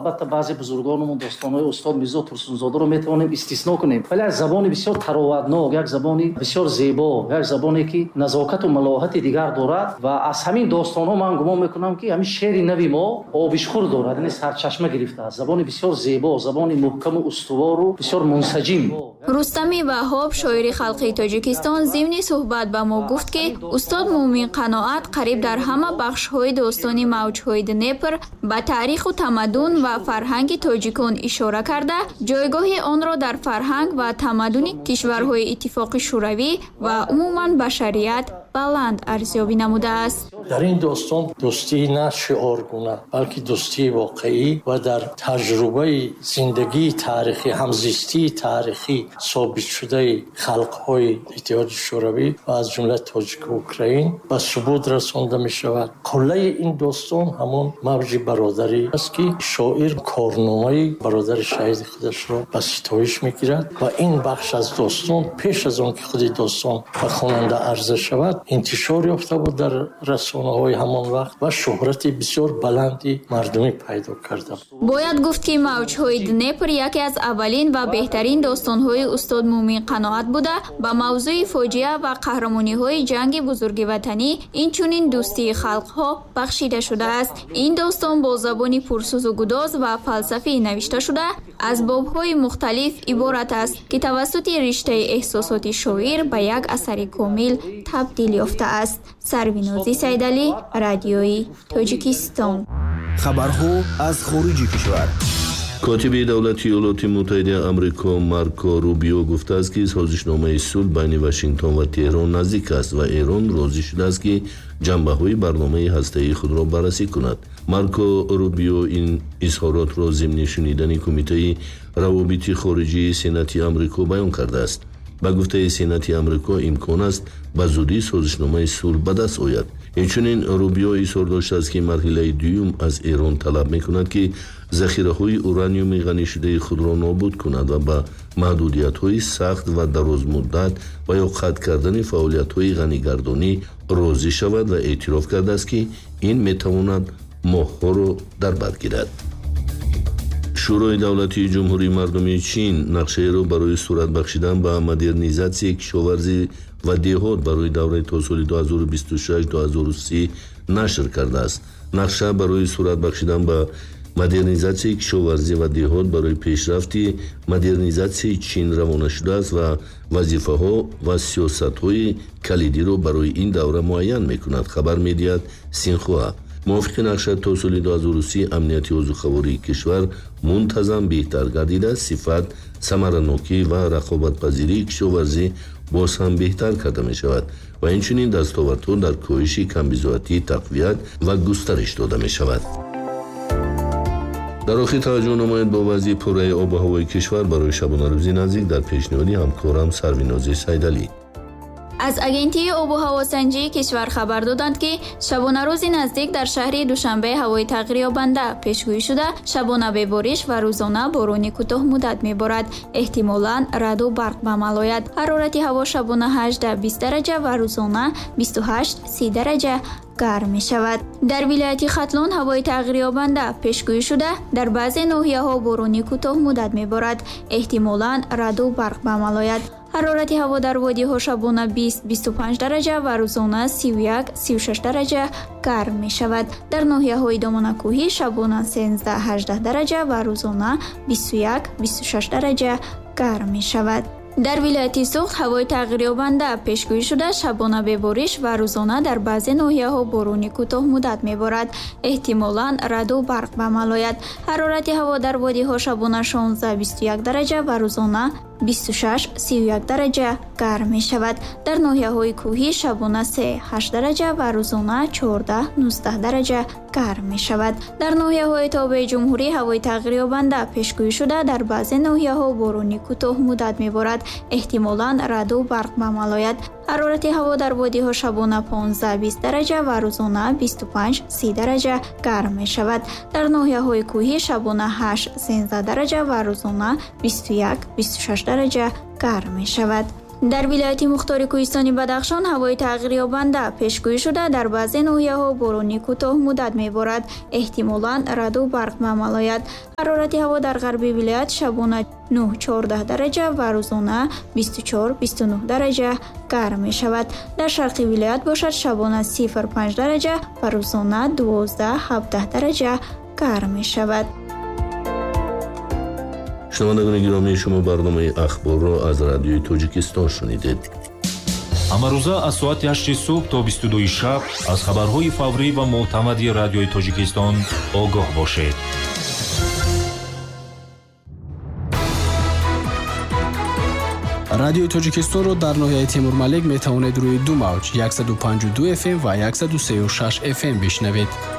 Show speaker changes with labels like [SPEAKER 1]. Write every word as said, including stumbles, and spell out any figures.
[SPEAKER 1] албатта баъзе бузургонумон достонои устод Мирзо Турсунзодаро метавонем истисно кунем, вале аз забони бисёр тароватнок, як забони бисёр зебо, як забоне ки назокату малоҳати дигар дорад ва аз ҳамин достонҳо ман гумон мекунам ки ҳамин шеъри нави мо обишхӯр дорад, яъне сарчашма гирифтааст. Забони бисёр зебо, забони муҳкаму устувору бисёр мунсаҷим.
[SPEAKER 2] рустами ваҳоб, шоири халқи тоҷикистон, зимни суҳбат ба мо гуфт ки устод Муъмин Қаноат қариб дар ҳама бахшҳои достони мавҷҳои Днепр ба таъриху тамаддун ва фарҳанги тоҷикон ишора карда, ҷойгоҳи онро дар фарҳанг ва тамаддуни кишварҳои Иттифоқи Шӯравӣ ва умуман башарият баланд арзёбӣ намудааст.
[SPEAKER 3] дар ин достон дӯстии на шиоргуна, балки дӯстии воқеӣ ва дар таҷрубаи зиндагии таърихӣ, ҳамзистии таърихӣ собитшудаи халқҳои Иттиҳоди Шӯравӣ ва аз ҷумла тоҷику украин ба субут расонда мешавад. қуллаи ин достон ҳамон мавҷи бародарӣ аст ки шоир корномаи бародари шаҳиди худашро ба ситоиш мегирад ва ин бахш аз достон пеш аз он ки худи достон ба хонанда арза шавад, интишор ёфта буд дар расонаҳои ҳамон вақт ва шӯҳрати бисёр баланди мардумӣ пайдо карда.
[SPEAKER 2] бояд гуфт ки мавҷҳои Днепр яке аз аввалин ва беҳтарин достонҳои устод Муъмин Қаноат буда ба мавзӯи фоҷиа ва қаҳрамониҳои ҷанги бузурги ватанӣ, инчунин дӯстии халқҳо бахшида шудааст. ин достон бо забони пурсӯзу гудоз ва фалсафӣ навишта шуда, аз бобҳои мухталиф иборат аст ки тавассути риштаи эҳсосоти шоир ба як асари комил табдил ёфтааст. Сарвинози Сайдалӣ, Радиои Тоҷикистон.
[SPEAKER 4] хабарҳо аз хориҷи кишвар.
[SPEAKER 5] котиби давлати Иёлоти Муттаҳидаи Амрико Марко Рубио гуфтааст ки созишномаи сулҳ байни Вашингтон ва Теҳрон наздик аст ва Эрон розӣ шудааст ки ҷанбаҳои барномаи ҳастаии худро баррасӣ кунад. Марко Рубио ин изҳоротро зимни шунидани Кумитаи равобити хориҷии Сенати Амрико баён кардааст. ба гуфтаи Сенати Амрико имкон аст ба зудӣ созишномаи сулҳ ба даст ояд. инчунин Рубио изҳор доштааст ки марҳилаи дуюм аз Эрон талаб мекунад ки захираҳои ураниуми ғанишудаи худро нобуд кунад ва ба маҳдудиятҳои сахт ва дарозмуддат ва ё қатъ кардани фаъолиятҳои ғанигардонӣ розӣ шавад ва эътироф кардааст ки ин метавонад моҳҳоро дар бар гирад. шӯрои давлати ҷумҳурии мардумии Чин нақшаеро барои сурат бахшидан ба модернизатсияи кишоварзӣ ва деҳот барои давраи то соли ду ҳазору бисту шаш - ду ҳазору си нашр кардааст. нақша барои сурат бахшидан ба модернизатсияи кишоварзӣ ва деҳот барои пешрафти модернизатсияи Чин равона шудааст ва вазифаҳо ва сиёсатҳои калидиро барои ин давра муайян мекунад. хабар медиҳад Синхуа. мувофиқи нақша то соли ду ҳазору си амнияти озуқавории кишвар мунтазам беҳтар гардида, сифат, самаранокӣ ва рақобатпазирии кишоварзӣ боз ҳам беҳтар карда мешавад ва инчунин дастовардҳо дар коҳиши камбизоатӣ тақвият ва густариш дода мешавад. дар охир таваҷҷӯҳ намоед бо вазъи пурраи обу ҳавои кишвар барои шабонарӯзи наздик дар пешниҳоди ҳамкорам Сарвинози Сайдалӣ.
[SPEAKER 2] аз агентии обу ҳавосанҷии кишвар хабар доданд ки шабонарӯзи наздик дар шаҳри Душанбе ҳавои тағйирёбанда пешгӯӣ шуда, шабона бебориш ва рӯзона борони кӯтоҳмуддат меборад. эҳтимолан раъду барқ ба амал ояд. ҳарорати ҳаво шабона ҳаждаҳ - бист дараҷа ва рӯзона бисту ҳашт - си дараҷа гарм мешавад. дар вилояти Хатлон ҳавои тағйирёбанда пешгӯӣ шуда, дар баъзе ноҳияҳо борони кӯтоҳмуддат меборад. эҳтимолан раъду барқ ба амал ояд. ҳарорати ҳаво дар водиҳо шабона бист - бисту панҷ дараҷа ва рӯзона сию як - сию шаш дараҷа гарм мешавад. дар ноҳияҳои домонакӯҳӣ шабона сенздаҳ - ҳаждаҳ дараҷа ва рӯзона бисту як - бисту шаш дараҷа гарм мешавад. дар вилояти Суғд ҳавои тағйирёбанда пешгӯӣ шуда, шабона бебориш ва рӯзона дар баъзе ноҳияҳо борони кӯтоҳмуддат меборад. эҳтимолан раъду барқ ба амал ояд. ҳарорати ҳаво дар водиҳо шабона шонздаҳ - бисту як дараҷа ва рӯзона бисту шаш - сию як дараҷа гарм мешавад. дар ноҳияҳои кӯҳӣ шабона се - ҳашт дараҷа ва рӯзона чордаҳ - нуздаҳ дараҷа гарм мешавад. дар ноҳияҳои тобаи ҷумҳурӣ ҳавои тағйирёбанда пешгӯӣ шуда, дар баъзе ноҳияҳо борони кӯтоҳмуддат меборад. эҳтимолан раъду барқ ба амал ояд. ҳарорати ҳаво дар водиҳо шабона понздаҳ - бист дараҷа ва рӯзона бисту панҷ - си дараҷа гарм мешавад. дар ноҳияҳои кӯҳӣ шабона ҳашт - сенздаҳ дараҷа ва рӯзона бисту як - бисту шаш дараҷа гарм мешавад. дар вилояти мухтори кӯҳистони Бадахшон ҳавои тағйирёбанда пешгӯӣ шуда дар баъзе ноҳияҳо борони кӯтоҳ муддат меборад. эҳтимолан раъду барқ ба амал ояд. ҳарорати ҳаво дар ғарби вилоят шабона нӯҳ чордаҳ дараҷа ва рӯзона бисту чор бисту нӯҳ дараҷа гарм мешавад. дар шарқи вилоят бошад шабона сифр панҷ дараҷа ва рӯзона дувоздаҳ ҳабдаҳ дараҷа гарм мешавад.
[SPEAKER 5] шунавандагони гиромии шумо барномаи ахборро аз радиои Тоҷикистон шунидед.
[SPEAKER 6] ҳамарӯза аз соати ҳашти субҳ то бисту дуи шаб аз хабарҳои фаврӣ ва мӯътамади радиои Тоҷикистон огоҳ бошед.
[SPEAKER 4] радиои Тоҷикистонро дар ноҳияи Тимур-Малик метавонед рӯи ду мавҷ яксад у панҷу ду эф эм ва яксад у се у шаш эф эм бишнавед.